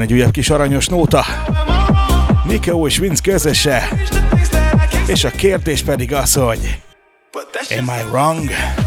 egy újabb kis aranyos nóta. Nikeo és Vince közöse. És a kérdés pedig az, hogy Am I wrong?